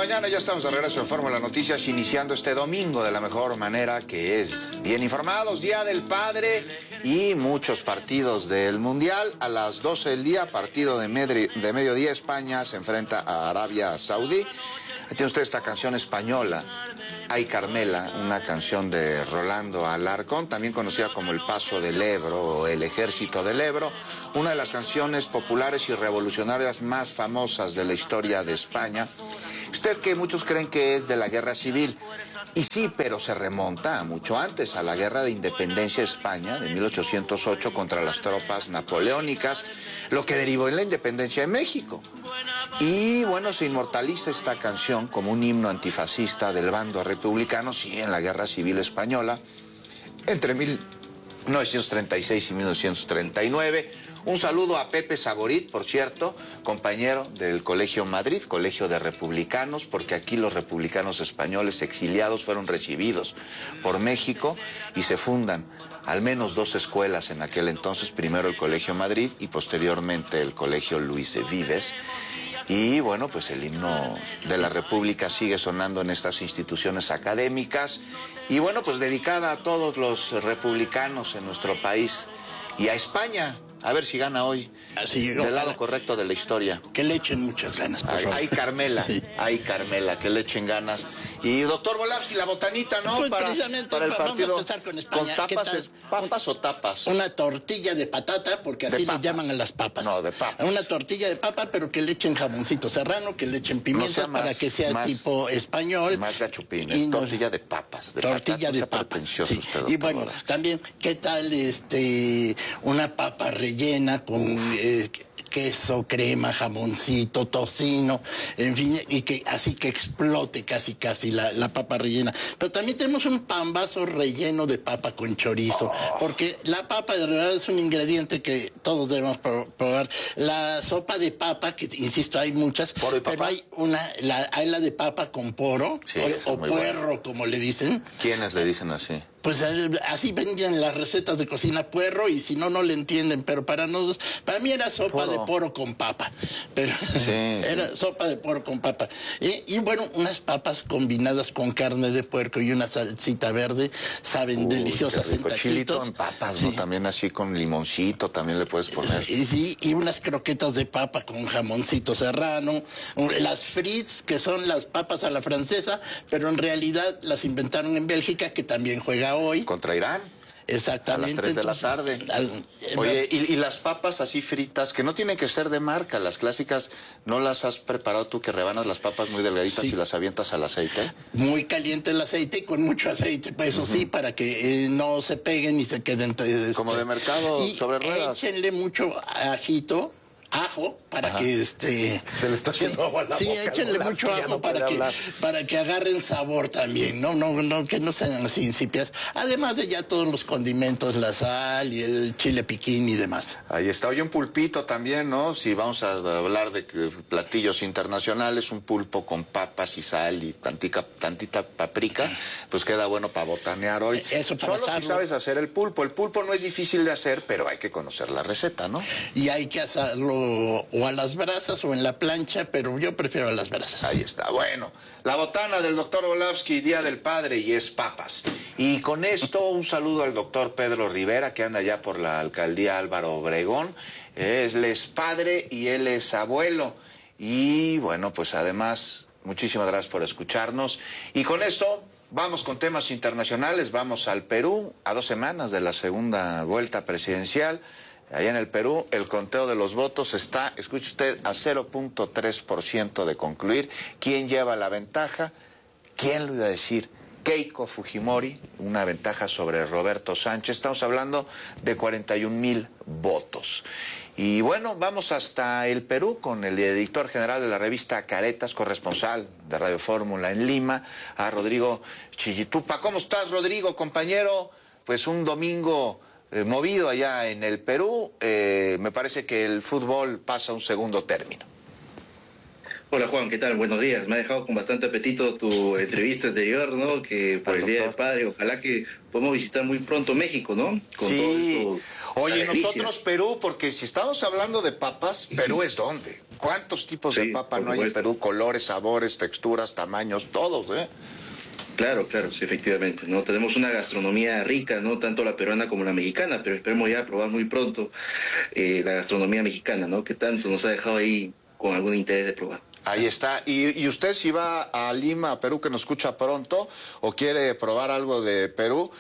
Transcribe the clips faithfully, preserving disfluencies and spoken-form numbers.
mañana, ya estamos de regreso en Fórmula Noticias, iniciando este domingo de la mejor manera, que es bien informados, Día del Padre y muchos partidos del Mundial. A las doce del día, partido de, medri, de mediodía, España se enfrenta a Arabia Saudí. Ahí tiene usted esta canción española, Ay Carmela, una canción de Rolando Alarcón, también conocida como El Paso del Ebro o El Ejército del Ebro, una de las canciones populares y revolucionarias más famosas de la historia de España. Usted que muchos creen que es de la Guerra Civil, y sí, pero se remonta a mucho antes, a la Guerra de Independencia de España de mil ochocientos ocho contra las tropas napoleónicas, lo que derivó en la independencia de México. Y bueno, se inmortaliza esta canción como un himno antifascista del bando republicano, sí, en la Guerra Civil Española, entre mil novecientos treinta y seis y mil novecientos treinta y nueve. Un saludo a Pepe Saborit, por cierto, compañero del Colegio Madrid, Colegio de Republicanos, porque aquí los republicanos españoles exiliados fueron recibidos por México y se fundan al menos dos escuelas en aquel entonces, primero el Colegio Madrid y posteriormente el Colegio Luis de Vives. Y bueno, pues el himno de la República sigue sonando en estas instituciones académicas. Y bueno, pues dedicada a todos los republicanos en nuestro país y a España. A ver si gana hoy. Así llegó, del lado correcto de la historia. Que le echen muchas ganas, por favor. Ay, Carmela, sí. Ay, Carmela, que le echen ganas. Y doctor Volavsky, la botanita, ¿no? Pues para, precisamente para el partido. Vamos a empezar con España. ¿Con tapas, es, papas o tapas? Una tortilla de patata, porque así le llaman a las papas. No, de papas. Una tortilla de papa, pero que le echen jamoncito serrano, que le echen pimienta, no para que sea más, tipo español. Más gachupines, y no, tortilla de papas. De tortilla patata, de no papas. Sí. Usted, y bueno, Volavsky. También, ¿qué tal este una papa rellena con Eh, queso, crema, jamoncito, tocino, en fin, y que así que explote casi casi la, la papa rellena. Pero también tenemos un pambazo relleno de papa con chorizo, oh. porque la papa de verdad es un ingrediente que todos debemos probar. La sopa de papa, que insisto, hay muchas, ¿Poro y papa? Pero hay una, la, hay la de papa con poro, sí, o, o puerro, bueno. como le dicen. ¿Quiénes le dicen así? Pues así vendían las recetas de cocina puerro, y si no, no le entienden, pero para nosotros, para mí era sopa poro. de poro con papa, pero sí, era sí. sopa de poro con papa. Y, y bueno, unas papas combinadas con carne de puerco y una salsita verde, saben, Uy, deliciosas en taquitos. Chilito en papas, sí. ¿no? También así con limoncito, también le puedes poner. Y, sí, y unas croquetas de papa con jamoncito serrano, las frites, que son las papas a la francesa, pero en realidad las inventaron en Bélgica, que también juega hoy. Contra Irán. Exactamente. A las tres de la tarde. Al, Oye, y, y las papas así fritas, que no tienen que ser de marca, las clásicas, ¿no las has preparado tú, que rebanas las papas muy delgaditas sí. y las avientas al aceite? Muy caliente el aceite y con mucho aceite, pues eso uh-huh. sí, para que eh, no se peguen y se queden... Este, como de mercado y sobre ruedas. Échenle mucho ajito, ajo, para Ajá. que este... Se le está haciendo sí, agua a la sí, boca. Sí, échenle no, mucho ajo no para, que, para que agarren sabor también, ¿no? No, no, que no sean así insípidas. Además de ya todos los condimentos, la sal y el chile piquín y demás. Ahí está. Oye, un pulpito también, ¿no? Si vamos a hablar de platillos internacionales, un pulpo con papas y sal y tantica, tantita paprika, pues queda bueno para botanear hoy. Eso para Solo asarlo. Si sabes hacer el pulpo. El pulpo no es difícil de hacer, pero hay que conocer la receta, ¿no? Y hay que hacerlo o a las brasas o en la plancha, pero yo prefiero a las brasas. Ahí está. Bueno, la botana del doctor Volavsky, Día del Padre, y es papas. Y con esto un saludo al doctor Pedro Rivera, que anda ya por la alcaldía Álvaro Obregón. Él es padre y él es abuelo. Y bueno, pues además, muchísimas gracias por escucharnos. Y con esto vamos con temas internacionales. Vamos al Perú, a dos semanas de la segunda vuelta presidencial. Allá en el Perú, el conteo de los votos está, escuche usted, a cero punto tres por ciento de concluir. ¿Quién lleva la ventaja? ¿Quién lo iba a decir? Keiko Fujimori, una ventaja sobre Roberto Sánchez. Estamos hablando de cuarenta y un mil votos. Y bueno, vamos hasta el Perú con el editor general de la revista Caretas, corresponsal de Radio Fórmula en Lima, a Rodrigo Chillitupa. ¿Cómo estás, Rodrigo, compañero? Pues un domingo... Eh, movido allá en el Perú, eh, me parece que el fútbol pasa a un segundo término. Hola Juan, ¿qué tal? Buenos días. Me ha dejado con bastante apetito tu entrevista anterior, ¿no? Que por el Día del Padre, ojalá que podamos visitar muy pronto México, ¿no? Con sí. Todo esto, Oye, nosotros Perú, porque si estamos hablando de papas, Perú es dónde. ¿Cuántos tipos Sí, de papa por no hay en supuesto. Perú? Colores, sabores, texturas, tamaños, todos, ¿eh? Claro, claro, sí, efectivamente, ¿no? Tenemos una gastronomía rica, ¿no? Tanto la peruana como la mexicana, pero esperemos ya probar muy pronto eh, la gastronomía mexicana, ¿no? Que tanto nos ha dejado ahí con algún interés de probar. Ahí está. Y, y usted si va a Lima, a Perú, que nos escucha pronto, o quiere probar algo de Perú,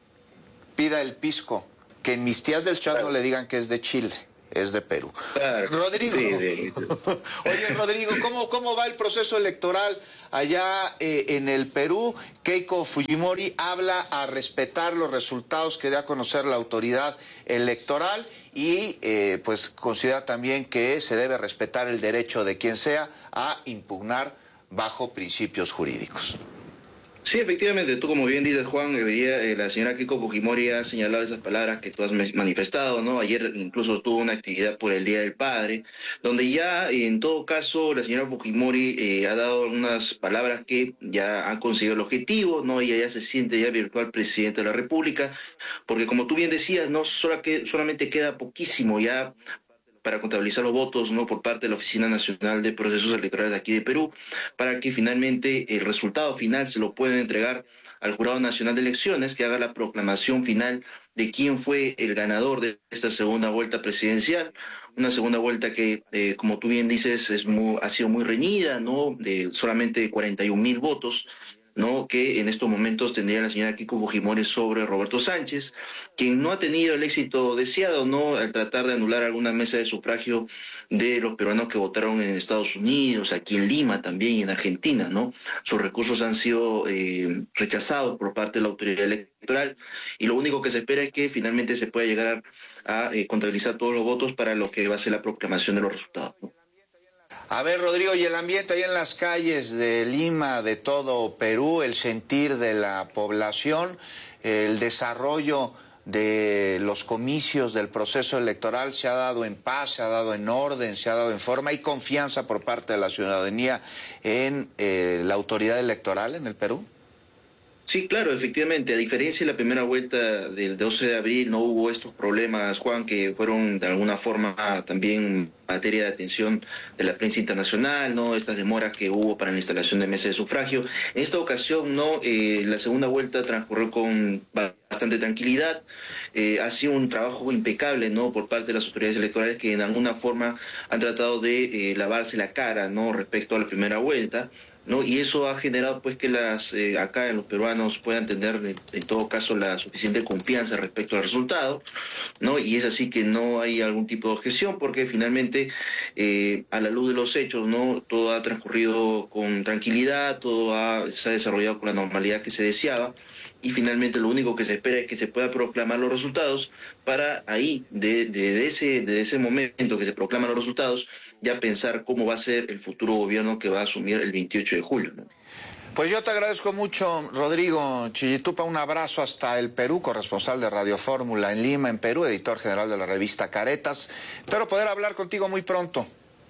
pida el pisco, que en mis tías del chat Claro. no le digan que es de Chile, es de Perú. Claro. Rodrigo, Sí, de- oye Rodrigo, ¿cómo, ¿cómo va el proceso electoral allá eh, en el Perú? Keiko Fujimori habla a respetar los resultados que dé a conocer la autoridad electoral y eh, pues considera también que se debe respetar el derecho de quien sea a impugnar bajo principios jurídicos. Sí, efectivamente, tú como bien dices, Juan, hoy día eh, la señora Keiko Fujimori ha señalado esas palabras que tú has me- manifestado, ¿no? Ayer incluso tuvo una actividad por el Día del Padre, donde ya, eh, en todo caso, la señora Fujimori eh, ha dado unas palabras que ya han conseguido el objetivo, ¿no? Ella ya se siente ya virtual presidente de la República, porque como tú bien decías, no Sola que, solamente queda poquísimo ya para contabilizar los votos, ¿no? Por parte de la Oficina Nacional de Procesos Electorales de aquí de Perú, para que finalmente el resultado final se lo puedan entregar al Jurado Nacional de Elecciones, que haga la proclamación final de quién fue el ganador de esta segunda vuelta presidencial. Una segunda vuelta que, eh, como tú bien dices, es muy, ha sido muy reñida, ¿no? De solamente cuarenta y un mil votos, ¿no? Que en estos momentos tendría la señora Keiko Fujimori sobre Roberto Sánchez, quien no ha tenido el éxito deseado, ¿no? Al tratar de anular alguna mesa de sufragio de los peruanos que votaron en Estados Unidos, aquí en Lima también y en Argentina, ¿no? Sus recursos han sido eh, rechazados por parte de la autoridad electoral y lo único que se espera es que finalmente se pueda llegar a, a eh, contabilizar todos los votos para lo que va a ser la proclamación de los resultados, ¿no? A ver, Rodrigo, y el ambiente ahí en las calles de Lima, de todo Perú, el sentir de la población, el desarrollo de los comicios del proceso electoral se ha dado en paz, se ha dado en orden, se ha dado en forma. ¿Hay confianza por parte de la ciudadanía en eh, la autoridad electoral en el Perú? Sí, claro, efectivamente. A diferencia de la primera vuelta del doce de abril, no hubo estos problemas, Juan, que fueron de alguna forma también materia de atención de la prensa internacional, ¿no? Estas demoras que hubo para la instalación de mesas de sufragio. En esta ocasión, ¿no? Eh, la segunda vuelta transcurrió con bastante tranquilidad. Eh, ha sido un trabajo impecable, ¿no? Por parte de las autoridades electorales que en alguna forma han tratado de eh, lavarse la cara, ¿no? Respecto a la primera vuelta, ¿no? Y eso ha generado pues que las eh, acá los peruanos puedan tener en, en todo caso la suficiente confianza respecto al resultado, ¿no? Y es así que no hay algún tipo de objeción porque finalmente eh, a la luz de los hechos, ¿no? Todo ha transcurrido con tranquilidad, todo ha, se ha desarrollado con la normalidad que se deseaba y finalmente lo único que se espera es que se pueda proclamar los resultados para ahí, de, de, de, ese, de ese momento que se proclaman los resultados, ya pensar cómo va a ser el futuro gobierno que va a asumir el veintiocho de julio, ¿no? Pues yo te agradezco mucho, Rodrigo Chillitupa, un abrazo hasta el Perú, corresponsal de Radio Fórmula en Lima, en Perú, editor general de la revista Caretas. Espero poder hablar contigo muy pronto.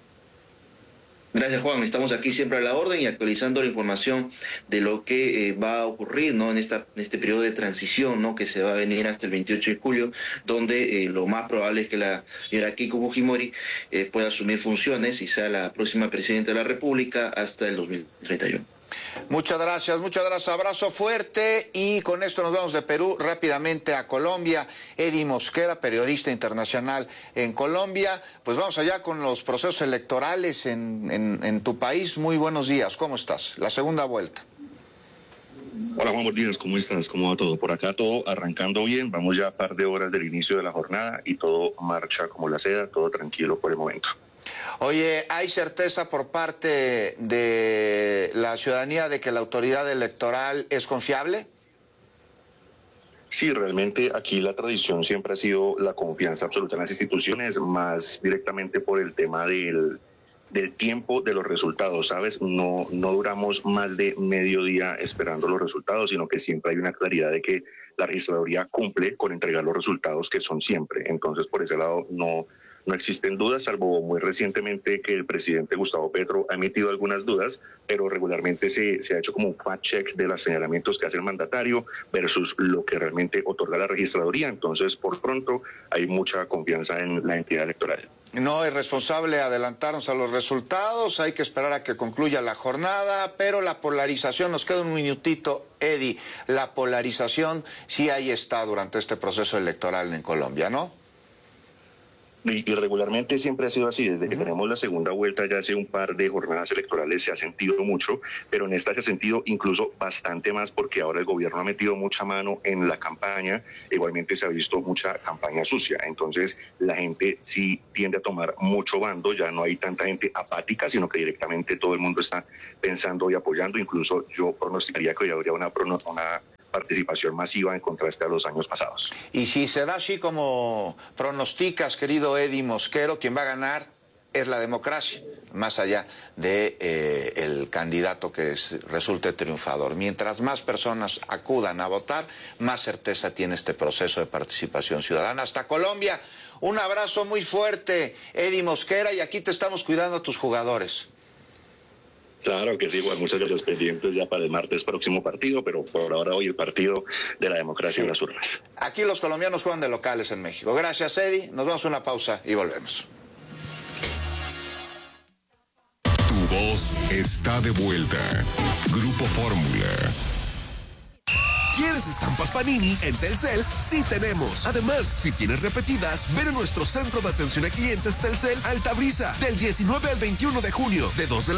Gracias, Juan. Estamos aquí siempre a la orden y actualizando la información de lo que eh, va a ocurrir, ¿no? En esta en este periodo de transición, ¿no? Que se va a venir hasta el veintiocho de julio, donde eh, lo más probable es que la señora Keiko Fujimori eh, pueda asumir funciones y sea la próxima presidenta de la República hasta el dos mil treinta y uno. Muchas gracias, muchas gracias. Abrazo fuerte y con esto nos vamos de Perú rápidamente a Colombia. Eddie Mosquera, periodista internacional en Colombia. Pues vamos allá con los procesos electorales en, en, en tu país. Muy buenos días, ¿cómo estás? La segunda vuelta. Hola Juan, buenos días, ¿cómo estás? ¿Cómo va todo? Por acá todo arrancando bien, vamos ya a par de horas del inicio de la jornada y todo marcha como la seda, todo tranquilo por el momento. Oye, ¿hay certeza por parte de la ciudadanía de que la autoridad electoral es confiable? Sí, realmente aquí la tradición siempre ha sido la confianza absoluta en las instituciones, más directamente por el tema del, del tiempo de los resultados, ¿sabes? No, no duramos más de medio día esperando los resultados, sino que siempre hay una claridad de que la registraduría cumple con entregar los resultados que son siempre. Entonces, por ese lado, no... No existen dudas, salvo muy recientemente que el presidente Gustavo Petro ha emitido algunas dudas, pero regularmente se, se ha hecho como un fact-check de los señalamientos que hace el mandatario versus lo que realmente otorga la registraduría. Entonces, por pronto, hay mucha confianza en la entidad electoral. No es responsable adelantarnos a los resultados, hay que esperar a que concluya la jornada, pero la polarización, nos queda un minutito, Eddie, la polarización sí ahí está durante este proceso electoral en Colombia, ¿no? Y, y regularmente siempre ha sido así, desde que uh-huh. tenemos la segunda vuelta ya hace un par de jornadas electorales se ha sentido mucho, pero en esta se ha sentido incluso bastante más porque ahora el gobierno ha metido mucha mano en la campaña, igualmente se ha visto mucha campaña sucia, entonces la gente sí tiende a tomar mucho bando, ya no hay tanta gente apática, sino que directamente todo el mundo está pensando y apoyando, incluso yo pronosticaría que hoy habría una, una participación masiva en contraste a los años pasados. Y si se da así como pronosticas, querido Eddie Mosquero, quien va a ganar es la democracia, más allá de eh, el candidato que es, resulte triunfador. Mientras más personas acudan a votar, más certeza tiene este proceso de participación ciudadana. Hasta Colombia, un abrazo muy fuerte, Eddie Mosquera, y aquí te estamos cuidando a tus jugadores. Claro que sí, igual muchas gracias, pendientes ya para el martes próximo partido, pero por ahora hoy el partido de la democracia sí. en las urnas. Aquí los colombianos juegan de locales en México. Gracias, Eddie. Nos vamos a una pausa y volvemos. Tu voz está de vuelta. Grupo Fórmula. ¿Quieres estampas Panini? En Telcel sí tenemos. Además, si tienes repetidas, ven a nuestro centro de atención a clientes Telcel Altabrisa del diecinueve al veintiuno de junio, de dos de la